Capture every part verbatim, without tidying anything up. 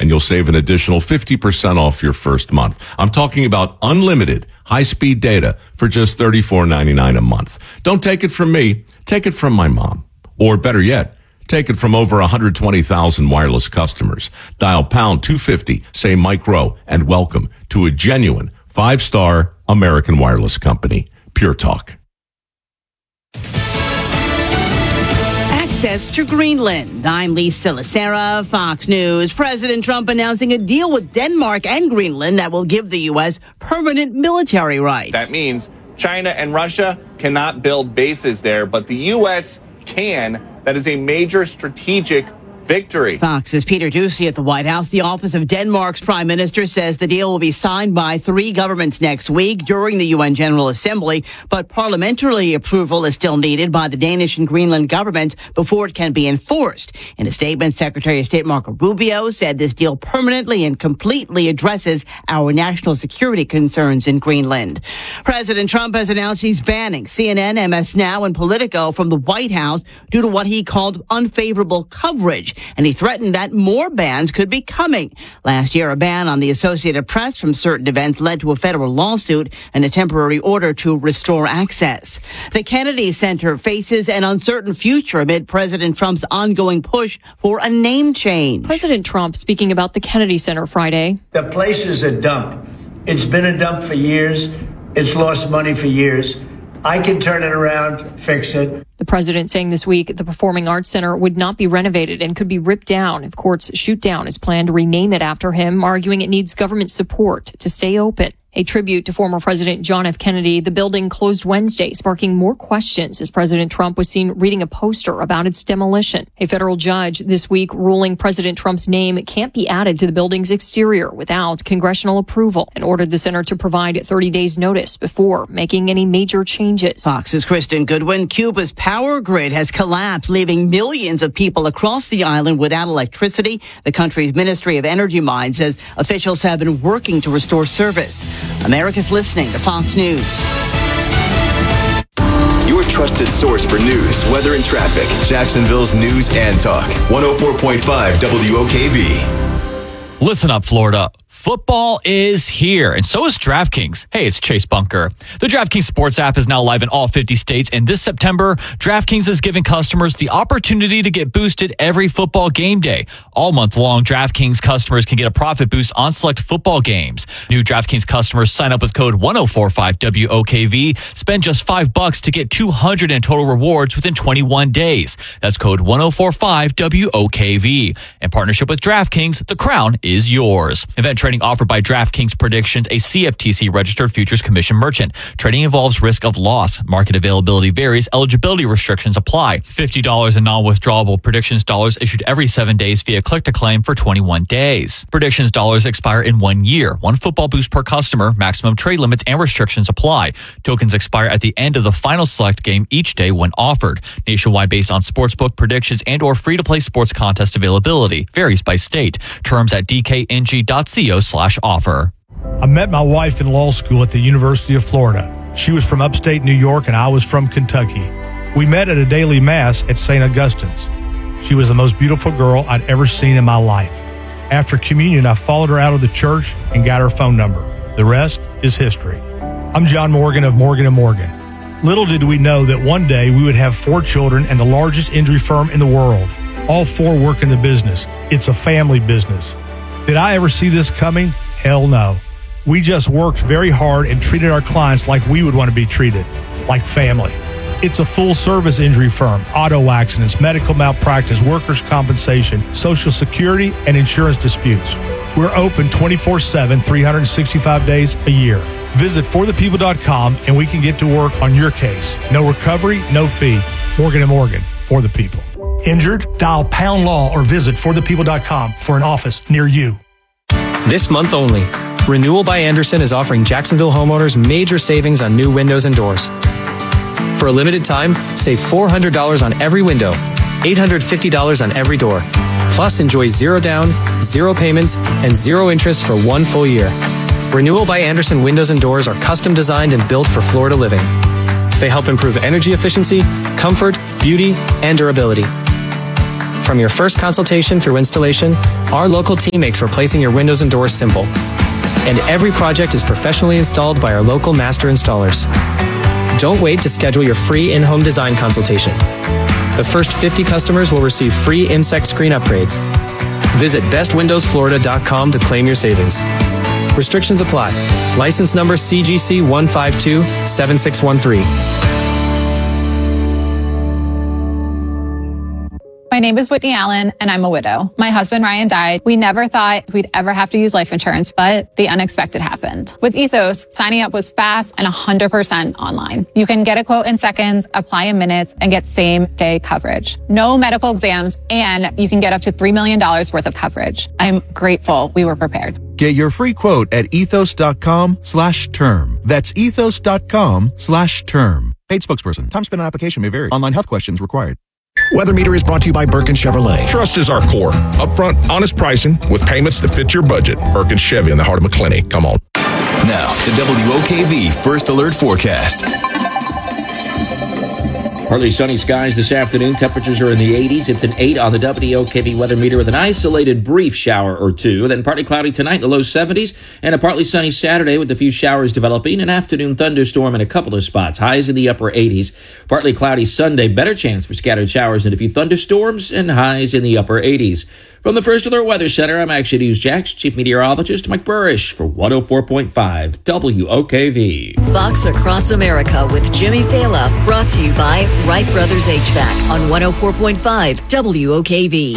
and you'll save an additional fifty percent off your first month. I'm talking about unlimited high-speed data for just thirty-four ninety-nine a month. Don't take it from me. Take it from my mom. Or better yet, take it from over one hundred twenty thousand wireless customers. Dial pound two fifty, say Micro, and welcome to a genuine five-star American wireless company. Pure Talk. Access to Greenland. I'm Lisa Lacera, Fox News. President Trump announcing a deal with Denmark and Greenland that will give the U S permanent military rights. That means China and Russia cannot build bases there, but the U S can. That is a major strategic victory. Fox's Peter Doocy at the White House. The office of Denmark's prime minister says the deal will be signed by three governments next week during the U N General Assembly, but parliamentary approval is still needed by the Danish and Greenland governments before it can be enforced. In a statement, Secretary of State Marco Rubio said this deal permanently and completely addresses our national security concerns in Greenland. President Trump has announced he's banning C N N, M S Now, and Politico from the White House due to what he called unfavorable coverage. And he threatened that more bans could be coming. Last year, a ban on the Associated Press from certain events led to a federal lawsuit and a temporary order to restore access. The Kennedy Center faces an uncertain future amid President Trump's ongoing push for a name change. President Trump speaking about the Kennedy Center Friday. The place is a dump. It's been a dump for years. It's lost money for years. I can turn it around, fix it. The president saying this week the Performing Arts Center would not be renovated and could be ripped down if courts shoot down his plan to rename it after him, arguing it needs government support to stay open. A tribute to former President John F. Kennedy, the building closed Wednesday, sparking more questions as President Trump was seen reading a poster about its demolition. A federal judge this week ruling President Trump's name can't be added to the building's exterior without congressional approval and ordered the center to provide thirty days notice before making any major changes. Fox's Kristen Goodwin. Cuba's power grid has collapsed, leaving millions of people across the island without electricity. The country's Ministry of Energy Mines says officials have been working to restore service. America's listening to Fox News. Your trusted source for news, weather, and traffic. Jacksonville's News and Talk. one oh four point five W O K V. Listen up, Florida. Football is here, and so is DraftKings. Hey, it's Chase Bunker. The DraftKings Sports app is now live in all fifty states, and this September, DraftKings is giving customers the opportunity to get boosted every football game day. All month long, DraftKings customers can get a profit boost on select football games. New DraftKings customers sign up with code one oh four five W O K V, spend just five bucks to get two hundred in total rewards within twenty-one days. That's code one oh four five W O K V. In partnership with DraftKings, the crown is yours. Event trading offered by DraftKings Predictions, a C F T C registered futures commission merchant. Trading involves risk of loss. Market availability varies. Eligibility restrictions apply. fifty dollars in non-withdrawable Predictions dollars issued every seven days via click-to-claim for twenty-one days. Predictions dollars expire in one year. One football boost per customer. Maximum trade limits and restrictions apply. Tokens expire at the end of the final select game each day when offered. Nationwide based on sportsbook predictions and or free-to-play sports contest availability. Varies by state. Terms at d k n g dot co slash offer. I met my wife in law school at the University of Florida. She was from upstate New York and I was from Kentucky. We met at a daily mass at Saint Augustine's. She was the most beautiful girl I'd ever seen in my life. After communion, I followed her out of the church and got her phone number. The rest is history. I'm John Morgan of Morgan and Morgan. Little did we know that one day we would have four children and the largest injury firm in the world. All four work in the business. It's a family business. Did I ever see this coming? Hell no. We just worked very hard and treated our clients like we would want to be treated, like family. It's a full-service injury firm, auto accidents, medical malpractice, workers' compensation, Social Security, and insurance disputes. We're open twenty-four seven, three hundred sixty-five days a year. Visit for the people dot com and we can get to work on your case. No recovery, no fee. Morgan and Morgan, for the people. Injured? Dial pound law or visit for the people dot com for an office near you. This month only, Renewal by Andersen is offering Jacksonville homeowners major savings on new windows and doors. For a limited time, save four hundred dollars on every window, eight hundred fifty dollars on every door. Plus, enjoy zero down, zero payments, and zero interest for one full year. Renewal by Andersen windows and doors are custom designed and built for Florida living. They help improve energy efficiency, comfort, beauty, and durability. From your first consultation through installation, our local team makes replacing your windows and doors simple. And every project is professionally installed by our local master installers. Don't wait to schedule your free in-home design consultation. The first fifty customers will receive free insect screen upgrades. Visit best windows florida dot com to claim your savings. Restrictions apply. License number C G C one five two seven six one three. My name is Whitney Allen, and I'm a widow. My husband, Ryan, died. We never thought we'd ever have to use life insurance, but the unexpected happened. With Ethos, signing up was fast and one hundred percent online. You can get a quote in seconds, apply in minutes, and get same-day coverage. No medical exams, and you can get up to three million dollars worth of coverage. I'm grateful we were prepared. Get your free quote at ethos.com slash term. That's ethos.com slash term. Paid spokesperson. Time spent on application may vary. Online health questions required. Weather Meter is brought to you by Birkin Chevrolet. Trust is our core. Upfront, honest pricing with payments that fit your budget. Birkin Chevy in the heart of McClenny. Come on. Now, the W O K V First Alert Forecast. Partly sunny skies this afternoon. Temperatures are in the eighties. It's an eight on the W O K V weather meter with an isolated brief shower or two. Then partly cloudy tonight in the low seventies and a partly sunny Saturday with a few showers developing. An afternoon thunderstorm in a couple of spots. Highs in the upper eighties. Partly cloudy Sunday. Better chance for scattered showers and a few thunderstorms and highs in the upper eighties. From the First Alert Weather Center, I'm Action News Jax Chief Meteorologist Mike Burrish for one oh four point five W O K V. Fox Across America with Jimmy Fela, brought to you by Wright Brothers H V A C on one oh four point five W O K V.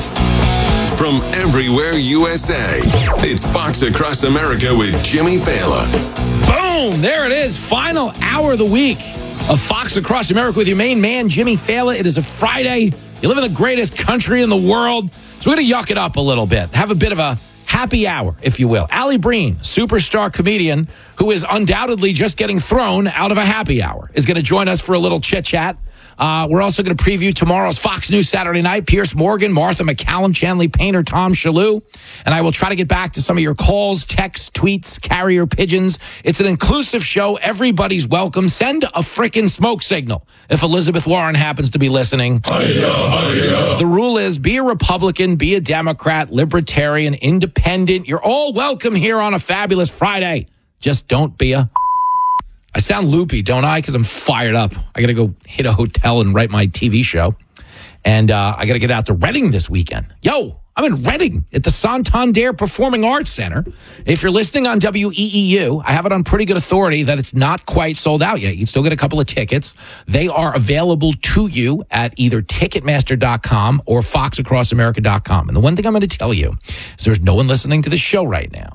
From everywhere U S A, it's Fox Across America with Jimmy Fela. Boom! There it is. Final hour of the week of Fox Across America with your main man, Jimmy Fela. It is a Friday. You live in the greatest country in the world. So we're going to yuck it up a little bit. Have a bit of a happy hour, if you will. Allie Breen, superstar comedian who is undoubtedly just getting thrown out of a happy hour, is going to join us for a little chit-chat. Uh, we're also going to preview tomorrow's Fox News Saturday Night. Pierce Morgan, Martha McCallum, Chanley Painter, Tom Shalhoub. And I will try to get back to some of your calls, texts, tweets, carrier pigeons. It's an inclusive show. Everybody's welcome. Send a frickin' smoke signal if Elizabeth Warren happens to be listening. Hi-ya, hi-ya. The rule is be a Republican, be a Democrat, libertarian, independent. You're all welcome here on a fabulous Friday. Just don't be a... I sound loopy, don't I? Because I'm fired up. I got to go hit a hotel and write my T V show. And uh, I got to get out to Reading this weekend. Yo, I'm in Reading at the Santander Performing Arts Center. If you're listening on W E E U, I have it on pretty good authority that it's not quite sold out yet. You can still get a couple of tickets. They are available to you at either Ticketmaster dot com or Fox Across America dot com. And the one thing I'm going to tell you is there's no one listening to the show right now,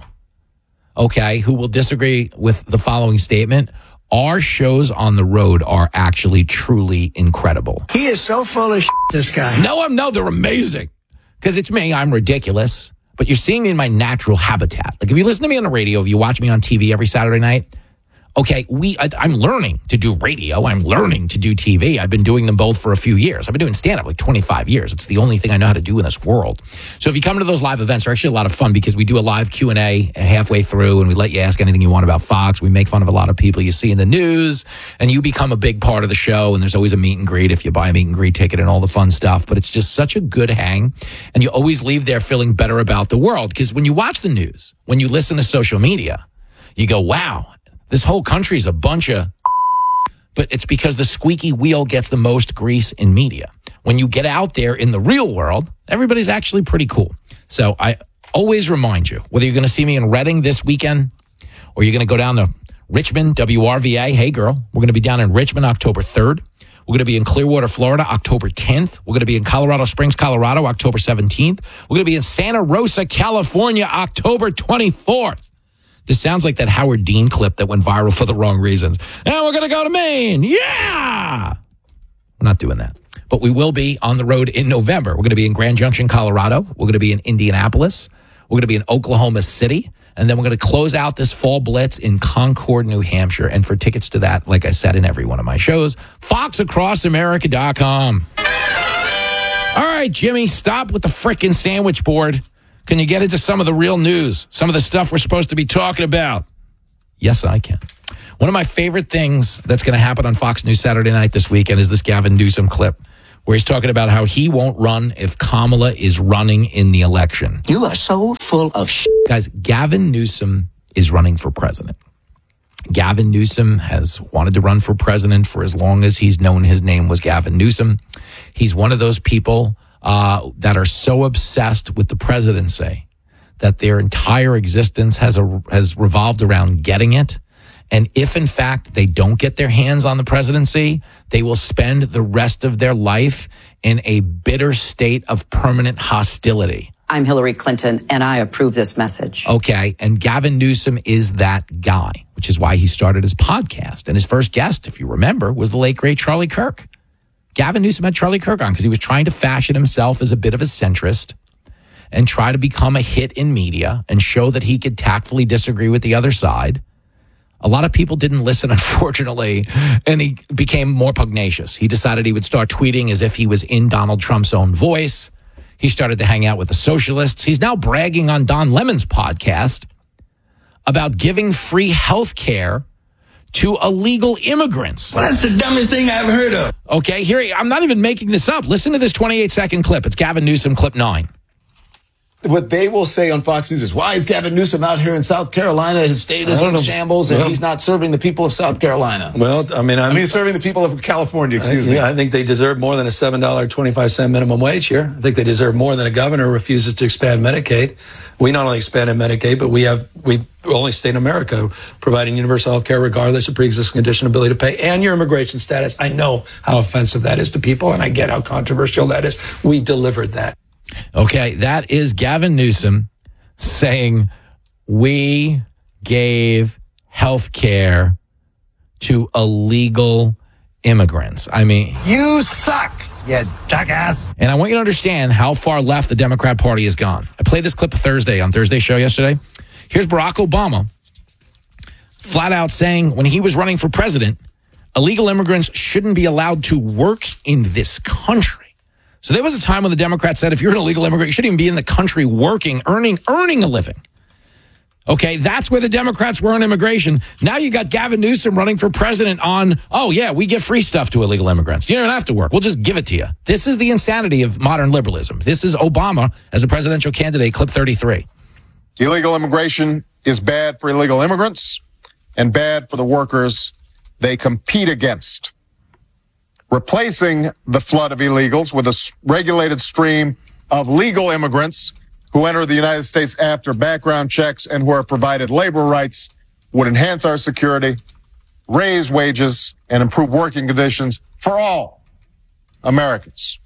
okay, who will disagree with the following statement. Our shows on the road are actually truly incredible. He is so full of shit, this guy. No, I'm no, they're amazing. Because it's me, I'm ridiculous. But you're seeing me in my natural habitat. Like if you listen to me on the radio, if you watch me on T V every Saturday night, okay, we I, I'm learning to do radio. I'm learning to do T V. I've been doing them both for a few years. I've been doing stand-up like twenty-five years. It's the only thing I know how to do in this world. So if you come to those live events, they're actually a lot of fun because we do a live Q and A halfway through and we let you ask anything you want about Fox. We make fun of a lot of people you see in the news and you become a big part of the show. And there's always a meet and greet if you buy a meet and greet ticket and all the fun stuff. But it's just such a good hang. And you always leave there feeling better about the world. Because when you watch the news, when you listen to social media, you go, wow, this whole country is a bunch of... But it's because the squeaky wheel gets the most grease in media. When you get out there in the real world, everybody's actually pretty cool. So I always remind you, whether you're going to see me in Reading this weekend or you're going to go down to Richmond, W R V A. Hey, girl, we're going to be down in Richmond October third. We're going to be in Clearwater, Florida, October tenth. We're going to be in Colorado Springs, Colorado, October seventeenth. We're going to be in Santa Rosa, California, October twenty-fourth. This sounds like that Howard Dean clip that went viral for the wrong reasons. And we're going to go to Maine. Yeah! We're not doing that. But we will be on the road in November. We're going to be in Grand Junction, Colorado. We're going to be in Indianapolis. We're going to be in Oklahoma City. And then we're going to close out this fall blitz in Concord, New Hampshire. And for tickets to that, like I said in every one of my shows, Fox Across America dot com. All right, Jimmy, stop with the frickin' sandwich board. Can you get into some of the real news? Some of the stuff we're supposed to be talking about? Yes, I can. One of my favorite things that's going to happen on Fox News Saturday Night this weekend is this Gavin Newsom clip where he's talking about how he won't run if Kamala is running in the election. You are so full of shit. Guys, Gavin Newsom is running for president. Gavin Newsom has wanted to run for president for as long as he's known his name was Gavin Newsom. He's one of those people uh, that are so obsessed with the presidency that their entire existence has a, has revolved around getting it. And if, in fact, they don't get their hands on the presidency, they will spend the rest of their life in a bitter state of permanent hostility. I'm Hillary Clinton, and I approve this message. Okay, and Gavin Newsom is that guy, which is why he started his podcast. And his first guest, if you remember, was the late, great Charlie Kirk. Gavin Newsom had Charlie Kirk on because he was trying to fashion himself as a bit of a centrist and try to become a hit in media and show that he could tactfully disagree with the other side. A lot of people didn't listen, unfortunately, and he became more pugnacious. He decided he would start tweeting as if he was in Donald Trump's own voice. He started to hang out with the socialists. He's now bragging on Don Lemon's podcast about giving free health care to illegal immigrants. Well, that's the dumbest thing I've heard of. Okay, here, I'm not even making this up. Listen to this twenty-eight second clip. It's Gavin Newsom, clip nine. What they will say on Fox News is, why is Gavin Newsom out here in South Carolina? His state is in know. shambles, and Well, he's not serving the people of South Carolina. Well, I mean, I'm, I mean, he's serving the people of California, excuse I, me. Yeah, I think they deserve more than a seven dollars and twenty-five cents minimum wage here. I think they deserve more than a governor who refuses to expand Medicaid. We not only expanded Medicaid, but we have we only state in America providing universal health care regardless of pre-existing condition, ability to pay, and your immigration status. I know how offensive that is to people, and I get how controversial that is. We delivered that. Okay, that is Gavin Newsom saying we gave health care to illegal immigrants. I mean, You suck, you jackass. and I want you to understand how far left the Democrat Party has gone. I played this clip Thursday on Thursday's show yesterday. Here's Barack Obama flat out saying when he was running for president, illegal immigrants shouldn't be allowed to work in this country. So there was a time when the Democrats said, if you're an illegal immigrant, you shouldn't even be in the country working, earning, earning a living. Okay, that's where the Democrats were on immigration. Now you got Gavin Newsom running for president on, oh, yeah, we give free stuff to illegal immigrants. You don't have to work. We'll just give it to you. This is the insanity of modern liberalism. This is Obama as a presidential candidate, clip thirty-three. Illegal immigration is bad for illegal immigrants and bad for the workers they compete against. Replacing the flood of illegals with a regulated stream of legal immigrants who enter the United States after background checks and who are provided labor rights would enhance our security, raise wages, and improve working conditions for all Americans.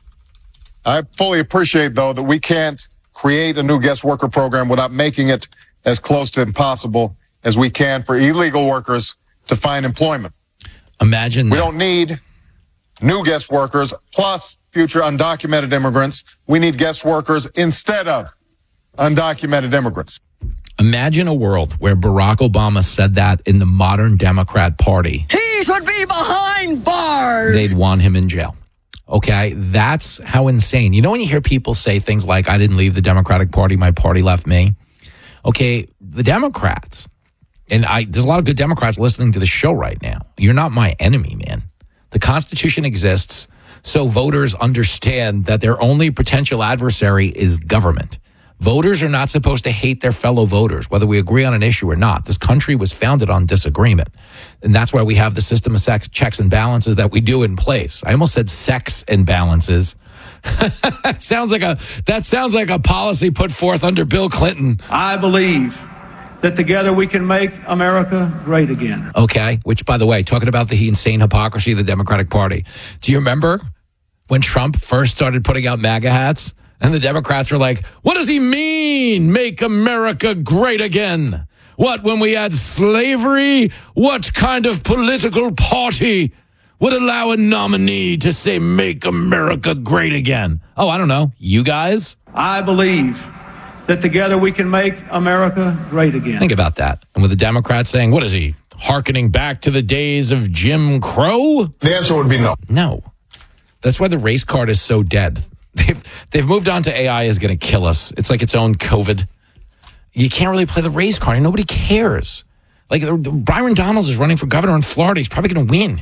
I fully appreciate, though, that we can't create a new guest worker program without making it as close to impossible as we can for illegal workers to find employment. Imagine we that. don't need new guest workers plus future undocumented immigrants. We need guest workers instead of undocumented immigrants. Imagine a world where Barack Obama said that in the modern Democrat Party. He should be behind bars. They'd want him in jail. Okay, that's how insane. You know when you hear people say things like, I didn't leave the Democratic Party, my party left me? Okay, the Democrats, and I, there's a lot of good Democrats listening to the show right now. You're not my enemy, man. The Constitution exists so voters understand that their only potential adversary is government. Voters are not supposed to hate their fellow voters, whether we agree on an issue or not. This country was founded on disagreement. And that's why we have the system of sex, checks and balances that we do in place. I almost said sex and balances. That sounds like a that sounds like a policy put forth under Bill Clinton. I believe that together we can make America great again. Okay, which, by the way, talking about the insane hypocrisy of the Democratic Party. Do you remember when Trump first started putting out MAGA hats? And the Democrats were like, what does he mean, make America great again? What, when we had slavery? What kind of political party would allow a nominee to say, make America great again? Oh, I don't know. You guys? I believe that together we can make America great again. Think about that. And with the Democrats saying, what is he, hearkening back to the days of Jim Crow? The answer would be no. No. That's why the race card is so dead. They've, they've moved on to A I is going to kill us. It's like its own COVID. You can't really play the race card. Nobody cares. Like, Byron Donalds is running for governor in Florida. He's probably going to win.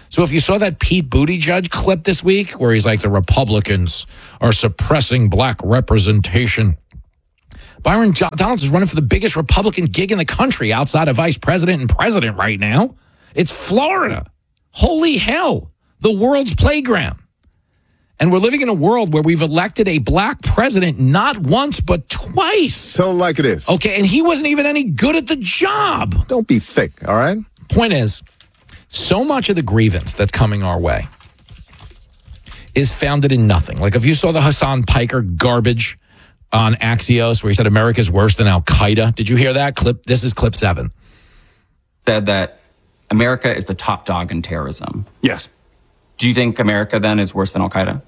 So if you saw that Pete Buttigieg clip this week where he's like, the Republicans are suppressing black representation. Byron Donalds is running for the biggest Republican gig in the country outside of vice president and president right now. It's Florida. Holy hell. The world's playground. And we're living in a world where we've elected a black president not once, but twice. Tell it like it is. Okay, and he wasn't even any good at the job. Don't be thick, all right? Point is, so much of the grievance that's coming our way is founded in nothing. Like if you saw the Hassan Piker garbage on Axios where he said America's worse than Al-Qaeda. Did you hear that clip? This is clip seven. Said that America is the top dog in terrorism. Yes. Do you think America then is worse than Al-Qaeda?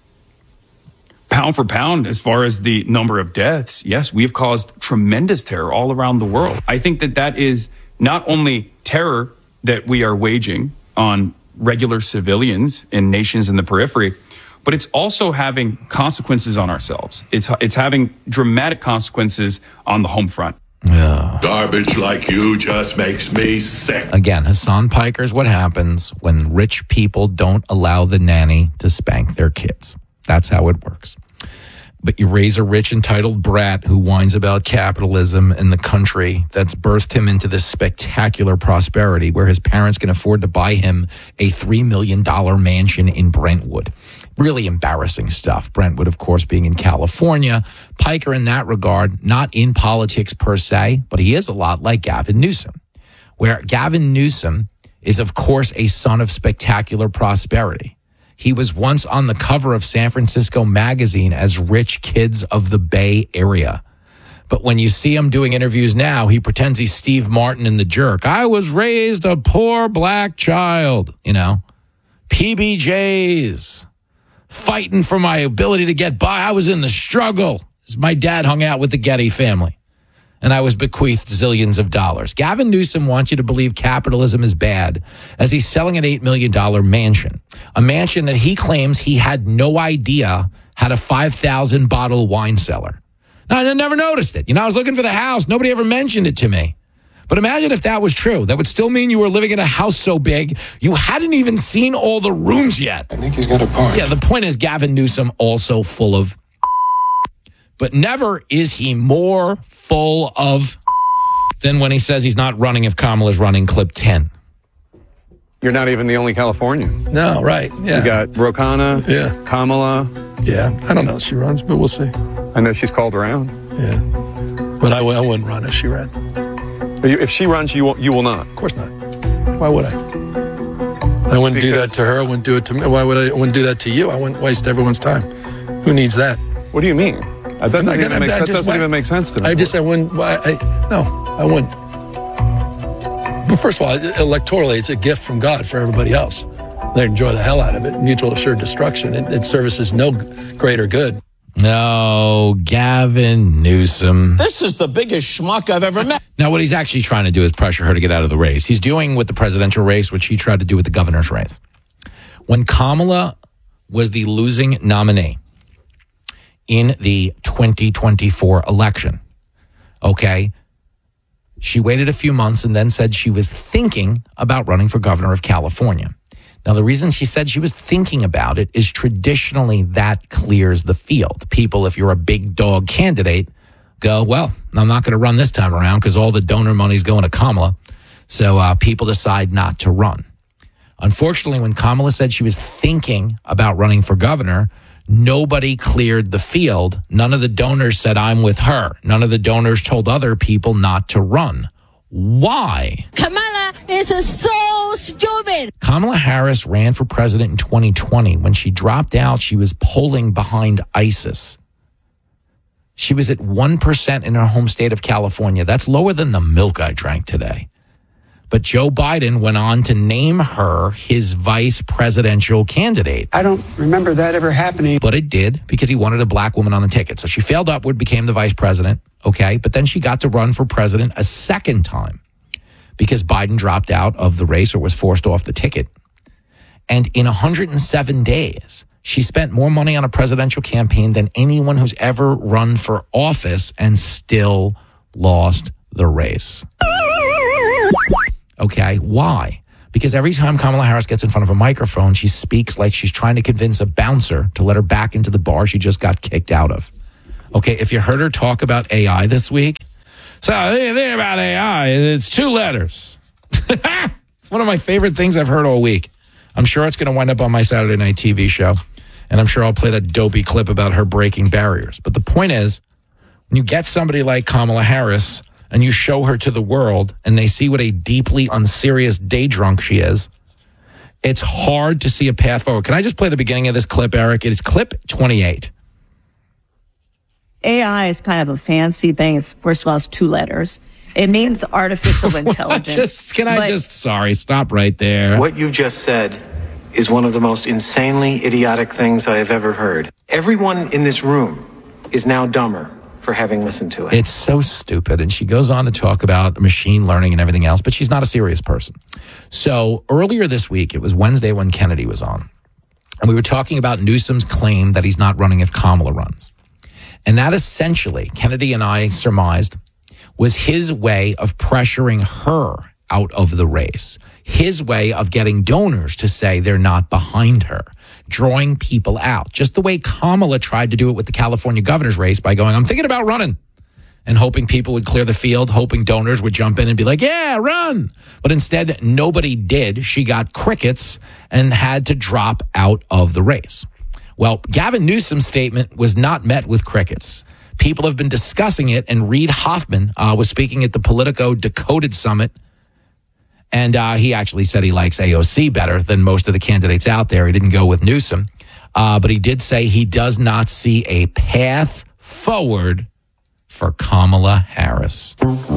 Pound for pound, as far as the number of deaths, yes, we have caused tremendous terror all around the world. I think that that is not only terror that we are waging on regular civilians in nations in the periphery, but it's also having consequences on ourselves. It's it's having dramatic consequences on the home front. Yeah. Garbage like you just makes me sick. Again, Hassan Piker is what happens when rich people don't allow the nanny to spank their kids. That's how it works. But you raise a rich, entitled brat who whines about capitalism in the country that's birthed him into this spectacular prosperity where his parents can afford to buy him a three million dollars mansion in Brentwood. Really embarrassing stuff. Brentwood, of course, being in California. Piker, in that regard, not in politics per se, but he is a lot like Gavin Newsom, where Gavin Newsom is, of course, a son of spectacular prosperity. He was once on the cover of San Francisco Magazine as Rich Kids of the Bay Area. But when you see him doing interviews now, he pretends he's Steve Martin in The Jerk. I was raised a poor black child, you know, P B Js, fighting for my ability to get by. I was in the struggle. My dad hung out with the Getty family, and I was bequeathed zillions of dollars. Gavin Newsom wants you to believe capitalism is bad as he's selling an eight million dollars mansion, a mansion that he claims he had no idea had a five thousand bottle wine cellar. Now, I never noticed it. You know, I was looking for the house. Nobody ever mentioned it to me. But imagine if that was true. That would still mean you were living in a house so big you hadn't even seen all the rooms yet. I think he's got a point. Yeah, the point is Gavin Newsom also full of, but never is he more full of than when he says he's not running if Kamala's running. Clip ten. You're not even the only Californian. No, right. Yeah. You got Ro Khanna, Yeah. Kamala. Yeah. I don't know if she runs, but we'll see. I know she's called around. Yeah. But I, I wouldn't run if she ran. If she runs, you will, you will not. Of course not. Why would I? I wouldn't do that to her. I wouldn't do it to me. Why would I, I wouldn't do that to you? I wouldn't waste everyone's time. Who needs that? What do you mean? That doesn't, even, I, make, I that just, doesn't why, even make sense to me. I just, I wouldn't, I, I, no, I wouldn't. But first of all, electorally, it's a gift from God for everybody else. They enjoy the hell out of it. Mutual assured destruction. It, it services no greater good. No, Gavin Newsom. This is the biggest schmuck I've ever met. Now, what he's actually trying to do is pressure her to get out of the race. He's doing with the presidential race, which he tried to do with the governor's race. When Kamala was the losing nominee in the twenty twenty-four election, okay, she waited a few months and then said she was thinking about running for governor of California. Now, the reason she said she was thinking about it is traditionally that clears the field. People, if you're a big dog candidate, go, well, I'm not going to run this time around because all the donor money's going to Kamala. So uh, people decide not to run. Unfortunately, when Kamala said she was thinking about running for governor, nobody cleared the field. None of the donors said, I'm with her. None of the donors told other people not to run. Why? Kamala is so stupid. Kamala Harris ran for president in twenty twenty. When she dropped out, she was polling behind ISIS. She was at one percent in her home state of California. That's lower than the milk I drank today. But Joe Biden went on to name her his vice presidential candidate. I don't remember that ever happening. But it did because he wanted a black woman on the ticket. So she failed upward, became the vice president. Okay. But then she got to run for president a second time because Biden dropped out of the race or was forced off the ticket. And in one hundred seven days, she spent more money on a presidential campaign than anyone who's ever run for office and still lost the race. Okay, why? Because every time Kamala Harris gets in front of a microphone, she speaks like she's trying to convince a bouncer to let her back into the bar she just got kicked out of. Okay, if you heard her talk about A I this week, so the thing about A I, it's two letters. It's one of my favorite things I've heard all week. I'm sure it's going to wind up on my Saturday night T V show, and I'm sure I'll play that dopey clip about her breaking barriers. But the point is, when you get somebody like Kamala Harris and you show her to the world and they see what a deeply unserious day drunk she is, it's hard to see a path forward. Can I just play the beginning of this clip, Eric? It's clip twenty-eight. A I is kind of a fancy thing. It's, first of all, it's two letters. It means artificial intelligence. just, can I but, just, sorry, stop right there. What you just said is one of the most insanely idiotic things I have ever heard. Everyone in this room is now dumber for having listened to it. It's so stupid. And she goes on to talk about machine learning and everything else, but she's not a serious person. So earlier this week, it was Wednesday when Kennedy was on, and we were talking about Newsom's claim that he's not running if Kamala runs. And that essentially, Kennedy and I surmised, was his way of pressuring her out of the race, his way of getting donors to say they're not behind her, drawing people out, just the way Kamala tried to do it with the California governor's race by going, I'm thinking about running, and hoping people would clear the field, hoping donors would jump in and be like, yeah, run. But instead, nobody did. She got crickets and had to drop out of the race. Well, Gavin Newsom's statement was not met with crickets. People have been discussing it, and Reid Hoffman uh, was speaking at the Politico Decoded Summit, and uh, he actually said he likes A O C better than most of the candidates out there. He didn't go with Newsom, uh, but he did say he does not see a path forward for Kamala Harris.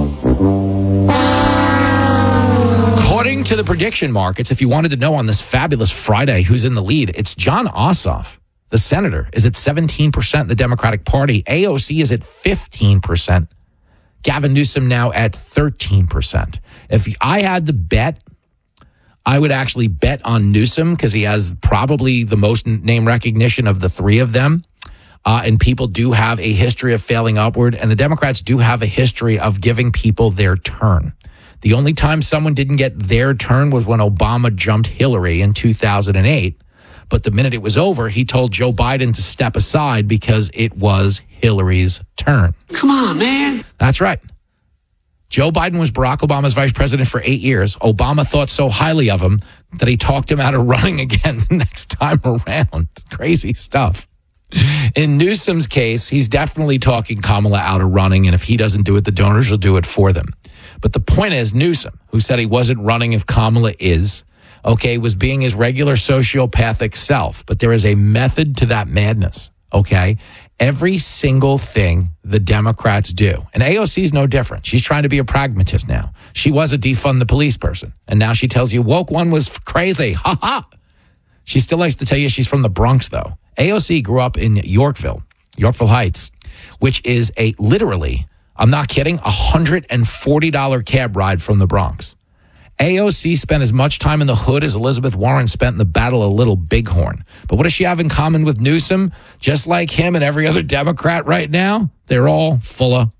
According to the prediction markets, if you wanted to know on this fabulous Friday who's in the lead, it's Jon Ossoff, the senator, is at seventeen percent in the Democratic Party. A O C is at fifteen percent. Gavin Newsom now at thirteen percent. If I had to bet, I would actually bet on Newsom because he has probably the most name recognition of the three of them. Uh, and people do have a history of failing upward, and the Democrats do have a history of giving people their turn. The only time someone didn't get their turn was when Obama jumped Hillary in two thousand eight. But the minute it was over, he told Joe Biden to step aside because it was Hillary's turn. Come on, man. That's right. Joe Biden was Barack Obama's vice president for eight years. Obama thought so highly of him that he talked him out of running again the next time around. Crazy stuff. In Newsom's case, he's definitely talking Kamala out of running, and if he doesn't do it, the donors will do it for them. But the point is, Newsom, who said he wasn't running if Kamala is, okay, was being his regular sociopathic self. But there is a method to that madness, okay? Every single thing the Democrats do, and A O C is no different. She's trying to be a pragmatist now. She was a defund the police person, and now she tells you woke one was crazy. Ha ha. She still likes to tell you she's from the Bronx, though. A O C grew up in Yorkville, Yorkville Heights, which is a literally, I'm not kidding, a one hundred forty dollars cab ride from the Bronx. A O C spent as much time in the hood as Elizabeth Warren spent in the Battle of Little Bighorn. But what does she have in common with Newsom? Just like him and every other Democrat right now, they're all full of...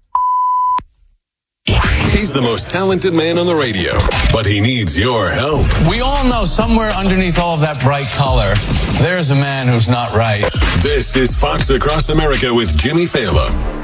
He's the most talented man on the radio, but he needs your help. We all know somewhere underneath all of that bright color, there's a man who's not right. This is Fox Across America with Jimmy Fallon.